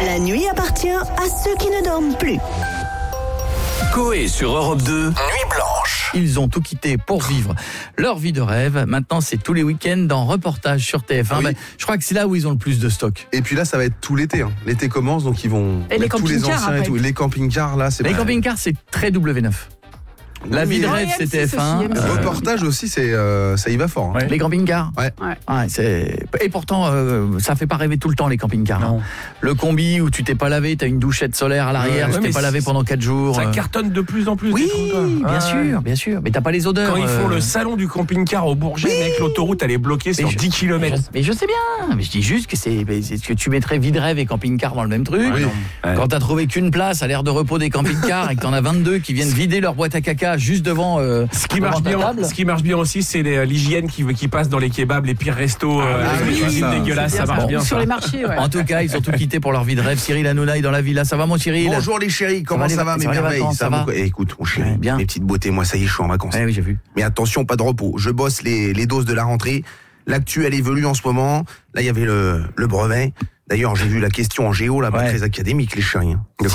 La nuit appartient à ceux qui ne dorment plus. Coé sur Europe 2, Nuit Blanche. Ils ont tout quitté pour vivre leur vie de rêve. Maintenant, c'est tous les week-ends dans Reportage sur TF1. Oui. Je crois que c'est là où ils ont le plus de stock. Et puis là, ça va être tout l'été. L'été commence, donc ils vont Et les mettre tous les camping-cars, anciens et après. tout. Les camping-cars, là, c'est Les pas... camping-cars, c'est très W9. La vie de mais- rêve, Ouais, c'est M6 TF1. aussi, Reportage aussi, ça y va fort. Les camping-cars. Ouais. Et pourtant, ça fait pas rêver tout le temps les camping-cars. Hein. Le combi où tu t'es pas lavé, t'as une douchette solaire à l'arrière, tu t'es pas lavé pendant 4 jours. Ça cartonne de plus en plus. Oui, des trucs, quoi. bien sûr. Mais t'as pas les odeurs. Quand ils font le salon du camping-car au Bourget, mec, l'autoroute elle est bloquée sur 10 km. Mais je sais bien. Mais je dis juste que est-ce que tu mettrais vie de rêve et camping-car dans le même truc. Oui. Quand t'as trouvé qu'une place à l'aire de repos des camping-cars et que t'en as 22 qui viennent vider leur boîte à caca juste devant. Ce qui marche bien aussi, c'est l'hygiène qui passe dans les kebabs, les pires restos, oui, les cuisines ça, dégueulasses, c'est ça bien marche ça. bien. Sur ça. les marchés, ouais. En tout cas, ils ont tout quitté pour leur vie de rêve. Cyril Hanouna est dans la villa. Ça va, mon Cyril? Bonjour les chéris, comment ça va mes les merveilles? vacances, ça va? Écoute mon chéri, Ouais, bien. mes petites beautés, moi ça y est, je suis en vacances. Oui, j'ai vu. Mais attention, pas de repos. Je bosse les doses de la rentrée. L'actu, elle évolue en ce moment. Là, il y avait le brevet. D'ailleurs, j'ai vu la question en géo, là-bas, très académique, les chéris.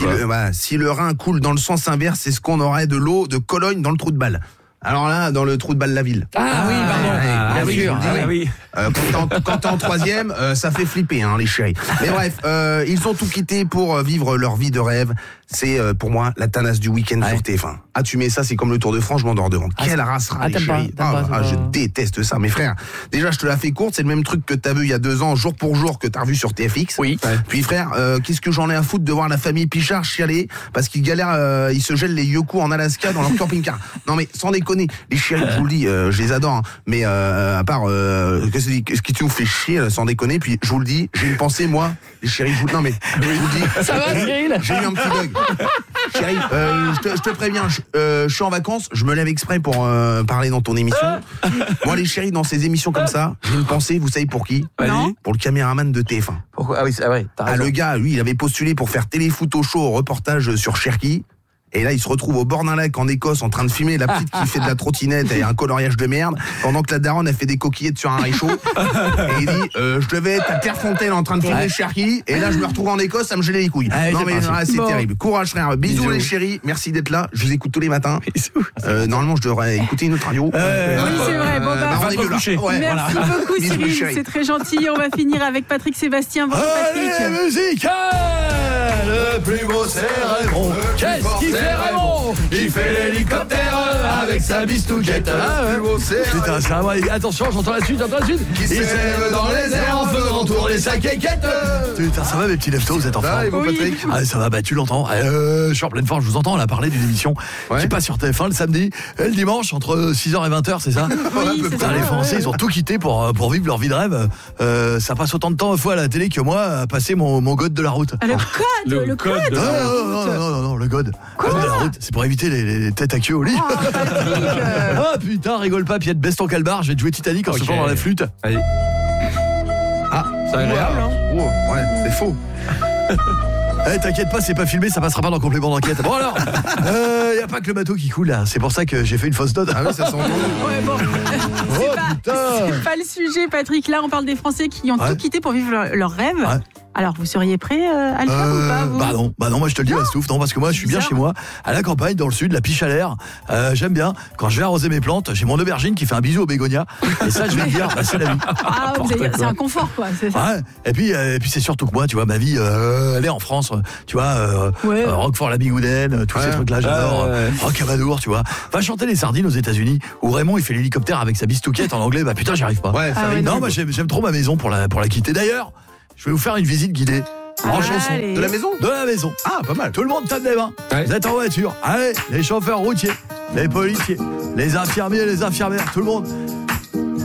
Si le Rhin coule dans le sens inverse, c'est ce qu'on aurait de l'eau de Cologne dans le trou de balle. Alors là, dans le trou de balle la ville. Ah oui, pardon. bien sûr. Oui. Quand t'es en troisième, ça fait flipper, les chéris. Mais bref, ils ont tout quitté pour vivre leur vie de rêve. C'est pour moi la tanasse du week-end sur TF1. Ah, tu mets ça, c'est comme le Tour de France, je m'endors devant. Quelle race, les t'aimes chéris. pas, Je déteste ça, mes frères. Déjà, je te la fais courte, c'est le même truc que t'as vu il y a 2 ans, jour pour jour, que t'as revu sur TFX. Oui. Puis frère, qu'est-ce que j'en ai à foutre de voir la famille Pichard chialer parce qu'ils galèrent, ils se gèlent les yoku en Alaska dans leur camping-car. Non mais sans déconner, les chéris, je vous le dis, je les adore, mais à part ce qui nous fait chier, sans déconner. Puis je vous le dis, j'ai une pensée, moi, les chéris, je vous le dis. Ça va, Cyril? J'ai eu un petit bug. Chérie, je te préviens, je suis en vacances, je me lève exprès pour parler dans ton émission. Moi, les chéris, dans ces émissions comme ça, j'ai une pensée, vous savez pour qui? Non. Pour le caméraman de TF1. Pourquoi? Ah oui, c'est vrai. T'as raison. Le gars, lui, il avait postulé pour faire téléfoot au show au reportage sur Cherki. Et là, il se retrouve au bord d'un lac en Écosse en train de filmer la petite qui fait de la trottinette et un coloriage de merde, pendant que la daronne, elle fait des coquillettes sur un réchaud. Et il dit, je devais être à Clairefontaine en train de filmer Cherki, et là, je me retrouve en Écosse, ça me gelait les couilles. Ah, non, c'est mais pas c'est bon. terrible. Courage, frère. Bisous, les chéris. Merci d'être là. Je vous écoute tous les matins. Normalement, je devrais écouter une autre radio. Oui, c'est vrai. Bon, bah, rendez-vous là. coucher. Ouais, merci voilà. beaucoup, Bisous, les Cyril. chéris. C'est très gentil. On va finir avec Patrick Sébastien. Bonjour, Allez, Patrick. musique! Le plus beau, c'est Raymond. Qu'est-ce qu'il fait, Raymond? Il fait l'hélicoptère avec sa bistouquette. Putain, ça va. Attention, j'entends la suite, Il s'élève dans les airs en faisant tourner sa quéquette. Putain, ça va, mes petits leftos, vous êtes en forme? Oui. Ah, ça va, tu l'entends. Je suis en pleine forme, je vous entends. On a parlé d'une émission qui passe sur TF1 le samedi et le dimanche entre 6h et 20h, c'est ça? Oui, c'est Putain, ça, les Français, ouais. ils ont tout quitté pour vivre leur vie de rêve. Ça passe autant de temps, fois à la télé, que moi à passer mon god de la route. Ah, le code. Non, le god. Code de la route, c'est pour éviter les têtes à queue au lit. Ah putain, rigole pas, Piette, baisse ton calbar, je vais te jouer Titanic en se fond dans la flûte. Allez. Ah, C'est agréable, hein. Ouais, c'est faux. T'inquiète pas, c'est pas filmé, ça passera pas dans complément d'enquête. Bon alors, y a pas que le bateau qui coule là, c'est pour ça que j'ai fait une fausse note. Ah oui, ça s'entend. Ouais, bon. putain. C'est pas le sujet, Patrick. Là, on parle des Français qui ont tout quitté pour vivre leur rêve. Ouais. Alors, vous seriez prêt à le faire ou pas, vous? Bah non, moi je te le dis, la Stouff, non, parce que moi je suis bien Bizarre. chez moi, à la campagne, dans le sud, la piche à l'air. J'aime bien. Quand je vais arroser mes plantes, j'ai mon aubergine qui fait un bisou au bégonia. Et ça, je vais le dire, c'est la vie. Ah, c'est un confort, quoi. C'est ça. Ouais. Et puis c'est surtout que moi, tu vois, ma vie, elle est en France, tu vois, Roquefort-la-Bigoudaine, tous ces trucs-là, j'adore. Rocamadour, tu vois. Va chanter les sardines aux États-Unis, où Raymond il fait l'hélicoptère avec sa bistouquette en anglais. Bah putain, j'y arrive pas. Ouais, ça Non, moi j'aime trop ma maison pour la quitter. D'ailleurs, je vais vous faire une visite guidée. En chanson. Allez. De la maison? De la maison. Ah, pas mal. Tout le monde tape des mains. Ouais. Vous êtes en voiture. Allez, les chauffeurs routiers, les policiers, les infirmiers, les infirmières, tout le monde.